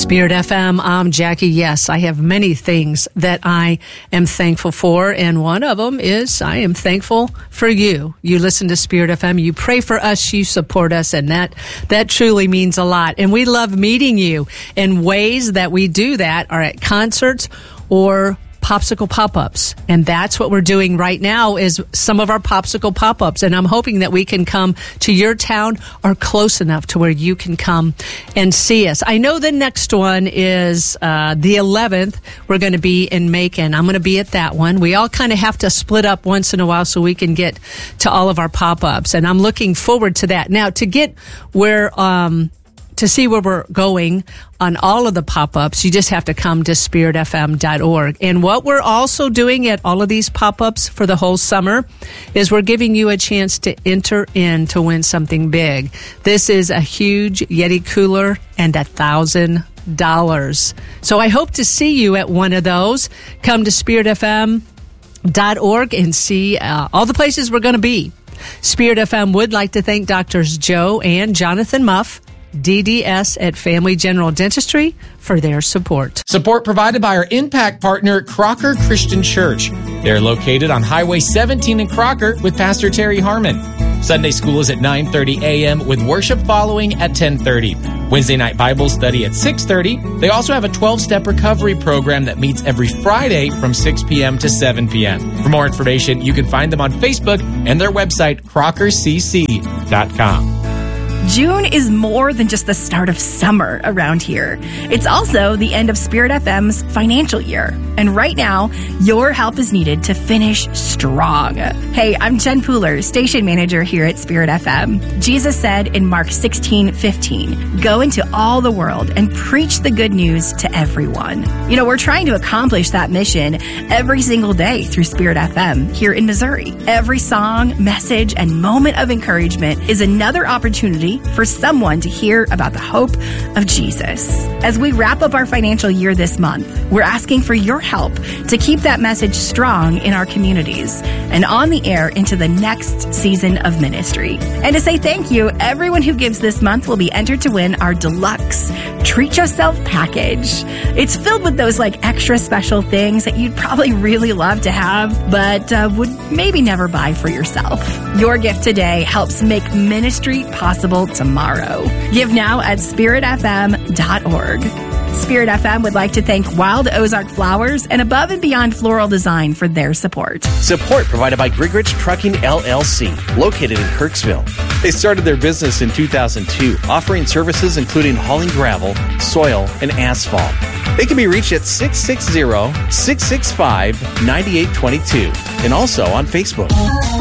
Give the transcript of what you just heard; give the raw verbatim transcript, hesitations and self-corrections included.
Spirit F M, I'm Jackie. Yes, I have many things that I am thankful for, and one of them is I am thankful for you. You listen to Spirit F M, you pray for us, you support us, and that, that truly means a lot. And we love meeting you, and ways that we do that are at concerts or popsicle pop-ups. And that's what we're doing right now is some of our popsicle pop-ups. And I'm hoping that we can come to your town or close enough to where you can come and see us. I know the next one is uh, the eleventh. We're going to be in Macon. I'm going to be at that one. We all kind of have to split up once in a while so we can get to all of our pop-ups. And I'm looking forward to that. Now, to get where... Um, To see where we're going on all of the pop-ups, you just have to come to spirit f m dot org. And what we're also doing at all of these pop-ups for the whole summer is we're giving you a chance to enter in to win something big. This is a huge Yeti cooler and a thousand dollars. So I hope to see you at one of those. Come to spirit f m dot org and see uh, all the places we're going to be. Spirit F M would like to thank Doctors Joe and Jonathan Muff, D D S at Family General Dentistry, for their support. Support provided by our impact partner, Crocker Christian Church. They're located on Highway seventeen in Crocker with Pastor Terry Harmon. Sunday school is at nine thirty a.m. with worship following at ten thirty. Wednesday night Bible study at six thirty. They also have a twelve-step recovery program that meets every Friday from six p.m. to seven p.m. For more information, you can find them on Facebook and their website, crocker c c dot com. June is more than just the start of summer around here. It's also the end of Spirit F M's financial year. And right now, your help is needed to finish strong. Hey, I'm Jen Pooler, station manager here at Spirit F M. Jesus said in Mark sixteen fifteen, "Go into all the world and preach the good news to everyone." You know, we're trying to accomplish that mission every single day through Spirit F M here in Missouri. Every song, message, and moment of encouragement is another opportunity for someone to hear about the hope of Jesus. As we wrap up our financial year this month, we're asking for your help to keep that message strong in our communities and on the air into the next season of ministry. And to say thank you, everyone who gives this month will be entered to win our deluxe Treat Yourself package. It's filled with those like extra special things that you'd probably really love to have, but uh, would maybe never buy for yourself. Your gift today helps make ministry possible tomorrow. Give now at spirit f m dot org. Spirit F M would like to thank Wild Ozark Flowers and Above and Beyond Floral Design for their support. Support provided by Grigorich Trucking L L C, located in Kirksville. They started their business in two thousand two, offering services including hauling gravel, soil, and asphalt. They can be reached at six six zero, six six five, nine eight two two and also on Facebook.